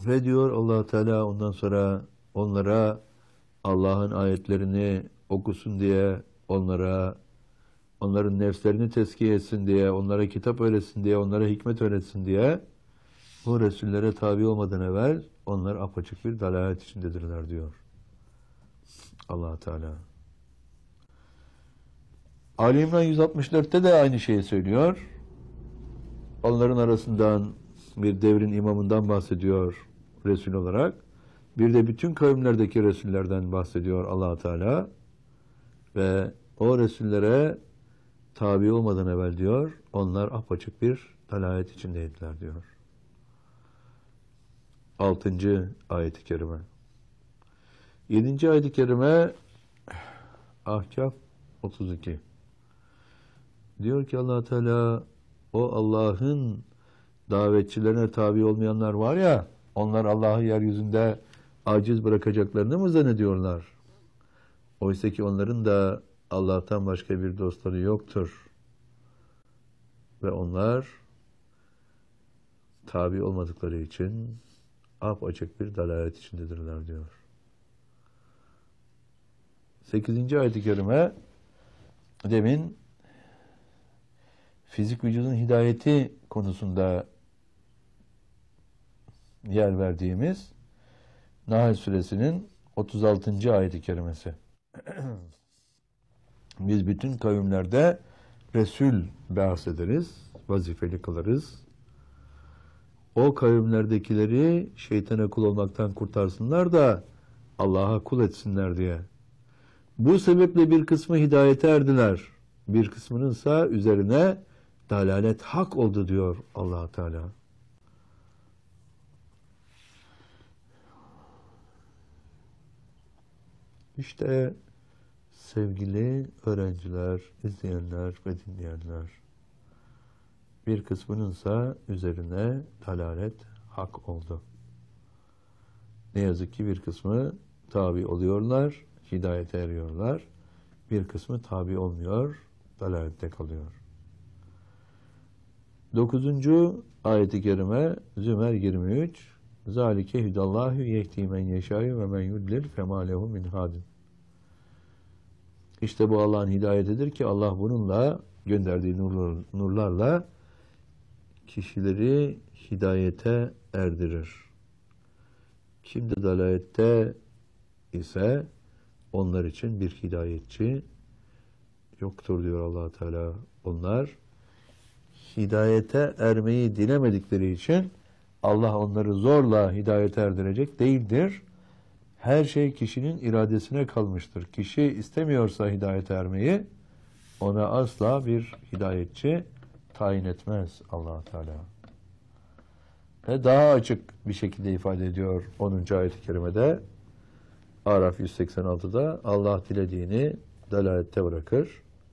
Ve diyor Allah Teala ondan sonra onlara Allah'ın ayetlerini okusun diye, onların nefslerini tezkiye etsin diye, onlara kitap öğretsin diye, onlara hikmet öğretsin diye bu Resullere tabi olmadan evvel onlar apaçık bir dalalet içindedirler diyor Allah Teala. Ali İmran 164'te de aynı şeyi söylüyor. Onların arasından bir devrin imamından bahsediyor Resul olarak. Bir de bütün kavimlerdeki Resullerden bahsediyor Allah Teala. Ve o Resullere tabi olmadan evvel diyor, onlar apaçık bir dalalet içindeydiler diyor. 6. ayet-i kerime. 7. ayet-i kerime Ahkaf 32. Diyor ki Allah Teala, o Allah'ın davetçilerine tabi olmayanlar var ya, onlar Allah'ı yeryüzünde aciz bırakacaklarını mı zannediyorlar? Oysa ki onların da Allah'tan başka bir dostları yoktur. Ve onlar tabi olmadıkları için apaçık bir dalalet içindedirler diyor. 8. ayet-i kerime demin fizik vücudun hidayeti konusunda yer verdiğimiz Nahl suresinin 36. ayet-i kerimesi. Biz bütün kavimlerde Resul bahsederiz, vazifeli kılarız. O kavimlerdekileri şeytana kul olmaktan kurtarsınlar da Allah'a kul etsinler diye. Bu sebeple bir kısmı hidayete erdiler. Bir kısmınınsa üzerine dalalet hak oldu diyor Allah Teala. İşte sevgili öğrenciler, izleyenler ve dinleyenler, bir kısmınınsa üzerine dalalet hak oldu. Ne yazık ki bir kısmı tabi oluyorlar, hidayete eriyorlar. Bir kısmı tabi olmuyor, dalalette kalıyor. 9. ayet-i kerime Zümer 23. Zalike hudallahu yehdi men yeşâ'yu ve men yudlil femâ lehu min hadin. İşte bu Allah'ın hidayetidir ki Allah bununla gönderdiği nurlarla kişileri hidayete erdirir. Kim de dalalette ise onlar için bir hidayetçi yoktur diyor Allah Teala. Onlar hidayete ermeyi dilemedikleri için Allah onları zorla hidayete erdirecek değildir. Her şey kişinin iradesine kalmıştır. Kişi istemiyorsa hidayete ermeyi ona asla bir hidayetçi tayin etmez Allah Teala. Ve daha açık bir şekilde ifade ediyor 10. ayet-i kerimede Araf 186'da Allah dilediğini dalalette bırakır.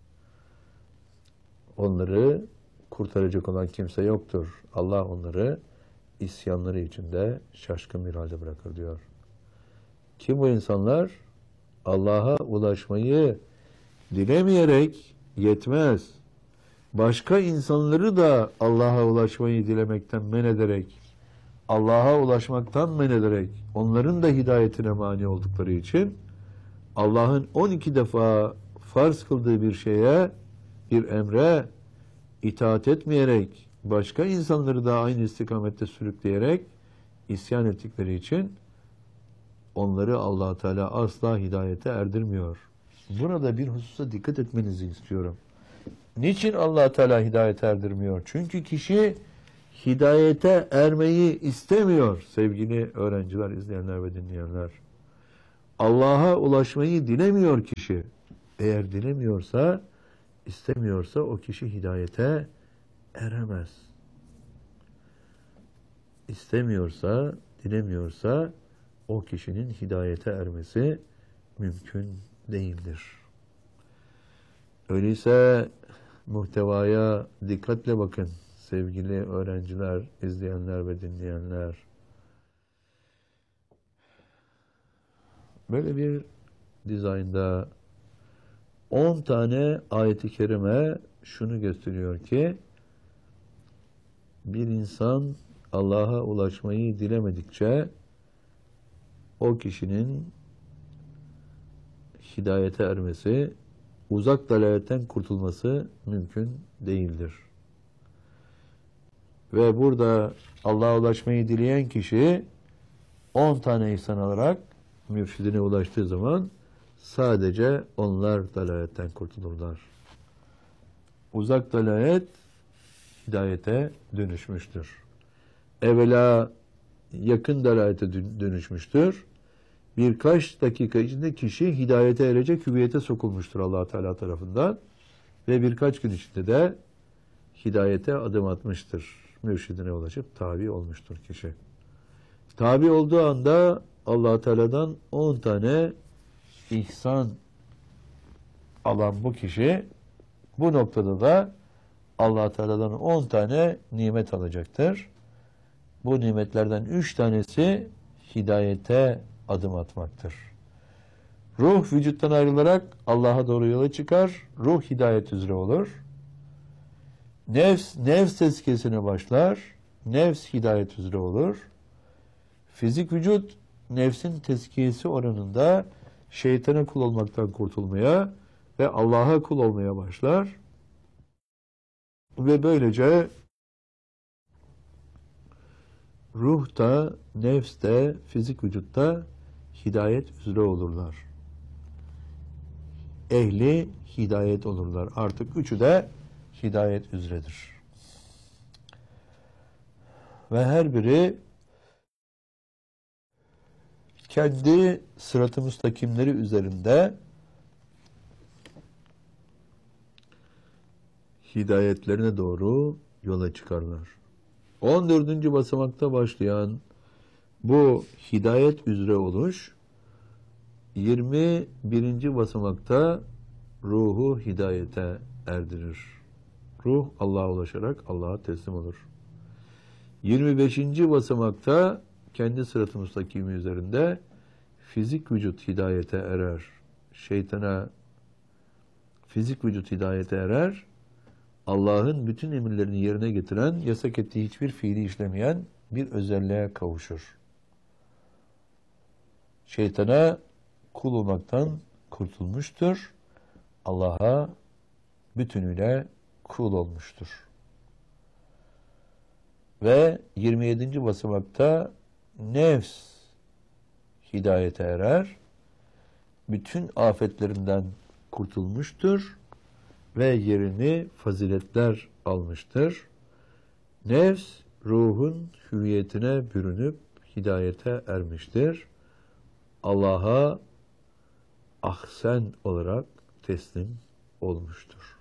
Onları kurtaracak olan kimse yoktur. Allah onları isyanları içinde şaşkın bir halde bırakır diyor. Kim bu insanlar? Allah'a ulaşmayı dilemeyerek yetmez. Başka insanları da Allah'a ulaşmayı dilemekten men ederek, Allah'a ulaşmaktan men ederek, onların da hidayetine mani oldukları için Allah'ın 12 defa farz kıldığı bir şeye, bir emre itaat etmeyerek, başka insanları da aynı istikamette sürükleyerek isyan ettikleri için onları Allah Teala asla hidayete erdirmiyor. Burada bir hususa dikkat etmenizi istiyorum. Niçin Allah Teala hidayete erdirmiyor? Çünkü kişi hidayete ermeyi istemiyor sevgili öğrenciler, izleyenler ve dinleyenler. Allah'a ulaşmayı dilemiyor kişi. Eğer dilemiyorsa, istemiyorsa o kişi hidayete eremez. İstemiyorsa, dilemiyorsa o kişinin hidayete ermesi mümkün değildir. Öyleyse muhtevaya dikkatle bakın sevgili öğrenciler, izleyenler ve dinleyenler. Böyle bir dizaynda 10 tane ayet-i kerime şunu gösteriyor ki bir insan Allah'a ulaşmayı dilemedikçe o kişinin hidayete ermesi, uzak dalaletten kurtulması mümkün değildir. Ve burada Allah'a ulaşmayı dileyen kişi 10 tane ihsan alarak mürşidine ulaştığı zaman sadece onlar dalaletten kurtulurlar. Uzak dalalet hidayete dönüşmüştür. Evvela yakın dalalete dönüşmüştür. Birkaç dakika içinde kişi hidayete erecek hüviyete sokulmuştur Allah Teala tarafından ve birkaç gün içinde de hidayete adım atmıştır. Mürşidine ulaşıp tabi olmuştur kişi. Tabi olduğu anda Allah Teala'dan 10 tane ihsan alan bu kişi bu noktada da Allah Teala'dan 10 tane nimet alacaktır. Bu nimetlerden 3 tanesi hidayete adım atmaktır. Ruh vücuttan ayrılarak Allah'a doğru yola çıkar. Ruh hidayet üzere olur. Nefs tezkiyesine başlar. Nefs hidayet üzere olur. Fizik vücut nefsin tezkiyesi oranında şeytana kul olmaktan kurtulmaya ve Allah'a kul olmaya başlar. Ve böylece ruh da, nefs de, fizik vücutta hidayet üzere olurlar. Ehli hidayet olurlar. Artık üçü de hidayet üzeredir. Ve her biri kendi sırat-ı müstakimleri üzerinde hidayetlerine doğru yola çıkarlar. 14. basamakta başlayan bu hidayet üzere oluş 21. basamakta ruhu hidayete erdirir. Ruh Allah'a ulaşarak Allah'a teslim olur. 25. basamakta kendi sırat-ı müstakimi üzerinde fizik vücut hidayete erer. Şeytana fizik vücut hidayete erer. Allah'ın bütün emirlerini yerine getiren, yasak ettiği hiçbir fiili işlemeyen bir özelliğe kavuşur. Şeytana kul olmaktan kurtulmuştur. Allah'a bütünüyle kul olmuştur. Ve 27. basamakta nefs hidayete erer. Bütün afetlerinden kurtulmuştur ve yerini faziletler almıştır. Nefs ruhun hüviyetine bürünüp hidayete ermiştir. Allah'a ahsen olarak teslim olmuştur.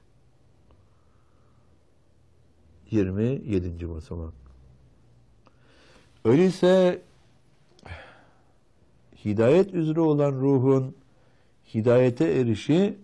27. basamak. Öyleyse hidayet üzere olan ruhun hidayete erişi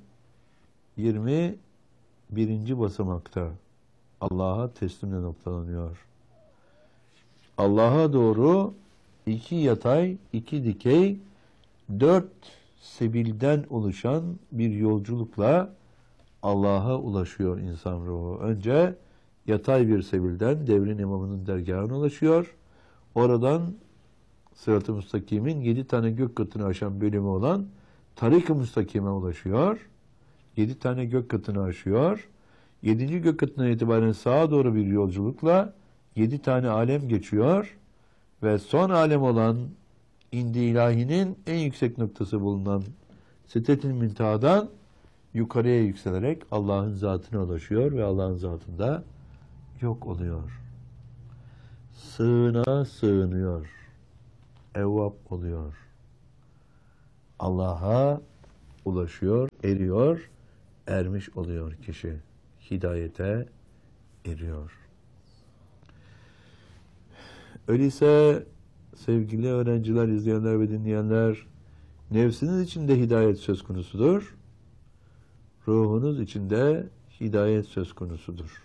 21. basamakta Allah'a teslimle noktalanıyor. Allah'a doğru 2 yatay, 2 dikey, 4 sebilden oluşan bir yolculukla Allah'a ulaşıyor insan ruhu. Önce yatay bir sebilden devrin imamının dergahına ulaşıyor. Oradan Sırat-ı Müstakim'in 7 tane gök katını aşan bölümü olan Tarik-ı Müstakim'e ulaşıyor. 7 tane gök katını aşıyor. 7. gök katından itibaren sağa doğru bir yolculukla 7 tane alem geçiyor. Ve son alem olan İndi ilahinin en yüksek noktası bulunan Sidret-i Münteha'dan yukarıya yükselerek Allah'ın zatına ulaşıyor ve Allah'ın zatında yok oluyor. Sığına sığınıyor. Evvap oluyor. Allah'a ulaşıyor, eriyor, ermiş oluyor kişi. Hidayete eriyor. Öyleyse sevgili öğrenciler, izleyenler ve dinleyenler, nefsiniz içinde hidayet söz konusudur. Ruhunuz içinde hidayet söz konusudur.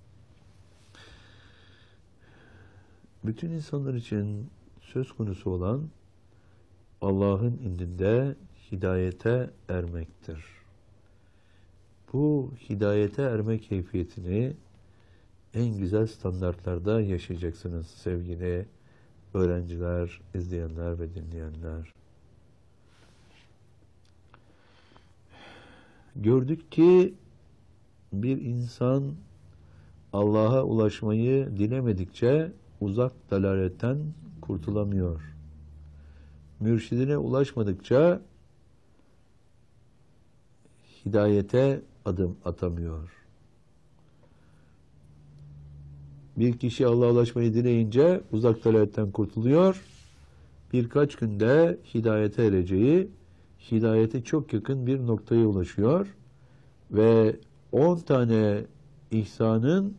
Bütün insanlar için söz konusu olan Allah'ın indinde hidayete ermektir. Bu hidayete erme keyfiyetini en güzel standartlarda yaşayacaksınız sevgili öğrenciler, izleyenler ve dinleyenler. Gördük ki bir insan Allah'a ulaşmayı dilemedikçe uzak dalaletten kurtulamıyor. Mürşidine ulaşmadıkça hidayete adım atamıyor. Bir kişi Allah'a ulaşmayı dileyince uzak dalaletten kurtuluyor. Birkaç günde hidayete ereceği, hidayete çok yakın bir noktaya ulaşıyor ve 10 tane ihsanın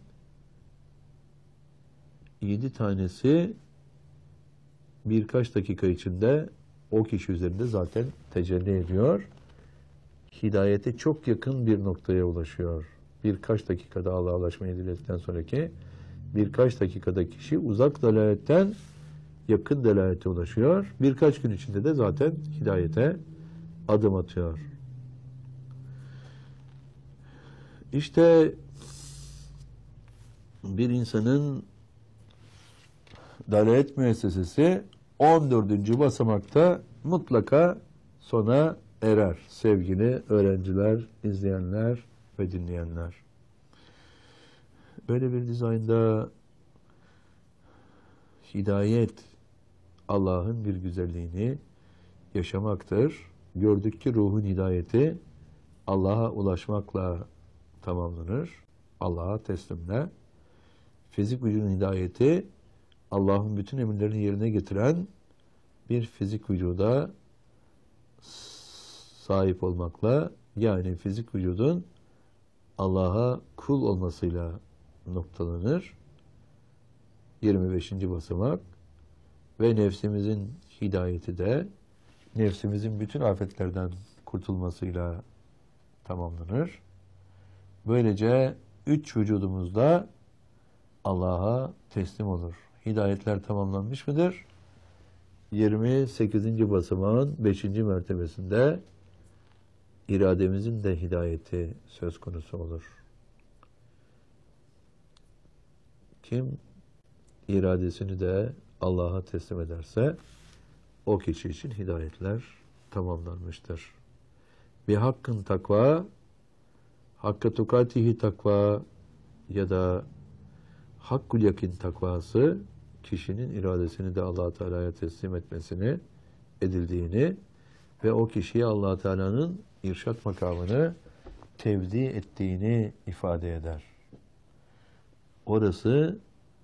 7 tanesi birkaç dakika içinde o kişi üzerinde zaten tecelli ediyor. Hidayete çok yakın bir noktaya ulaşıyor. Birkaç dakikada Allah'a ulaşmayı diledikten sonraki birkaç dakikada kişi uzak dalaletten yakın dalalete ulaşıyor. Birkaç gün içinde de zaten hidayete adım atıyor. İşte bir insanın dalalet müessesesi 14. basamakta mutlaka sona erer sevgili öğrenciler, izleyenler ve dinleyenler. Böyle bir dizaynda hidayet Allah'ın bir güzelliğini yaşamaktır. Gördük ki ruhun hidayeti Allah'a ulaşmakla tamamlanır. Allah'a teslimle. Fizik vücudun hidayeti Allah'ın bütün emirlerini yerine getiren bir fizik vücuda sahip olmakla, yani fizik vücudun Allah'a kul olmasıyla noktalanır. 25. basamak. Ve nefsimizin hidayeti de nefsimizin bütün afetlerden kurtulmasıyla tamamlanır. Böylece 3 vücudumuzda Allah'a teslim olur. Hidayetler tamamlanmış mıdır? 28. basamağın 5. mertebesinde irademizin de hidayeti söz konusu olur. Kim iradesini de Allah'a teslim ederse o kişi için hidayetler tamamlanmıştır. Bir hakkın takva, hakka tukatihi takva ya da hakkul yakin takvası kişinin iradesini de Allah Teala'ya teslim etmesini edildiğini ve o kişiye Allah Teala'nın irşat makamını tevdi ettiğini ifade eder. Orası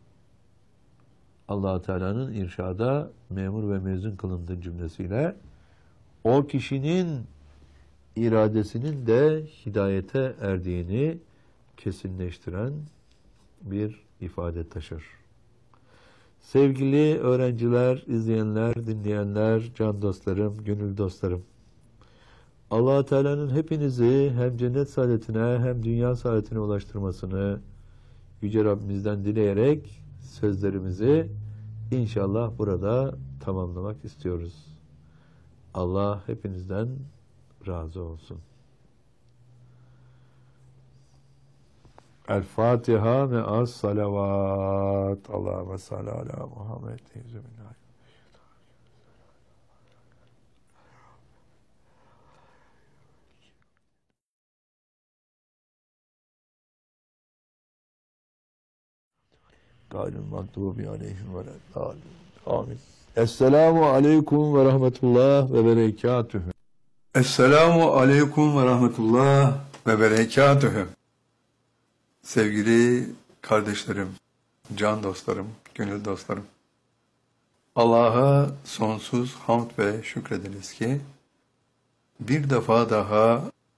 Allah Teala'nın irşada memur ve mezun kılındığı cümlesiyle o kişinin iradesinin de hidayete erdiğini kesinleştiren bir ifade taşır. Sevgili öğrenciler, izleyenler, dinleyenler, can dostlarım, gönül dostlarım, Allah Teala'nın hepinizi hem cennet saadetine hem dünya saadetine ulaştırmasını Yüce Rabbimizden dileyerek sözlerimizi inşallah burada tamamlamak istiyoruz. Allah hepinizden razı olsun. El Fatiha ve az salavat. Allahümme salli ala Muhammed. Gayril mağdubi aleyhim ve leddâlin. Amin. Esselamu aleyküm ve rahmetullah ve berekatühü. Esselamu aleyküm ve rahmetullah ve berekatühü. Sevgili kardeşlerim, can dostlarım, gönül dostlarım. Allah'a sonsuz hamd ve şükrederiz ki bir defa daha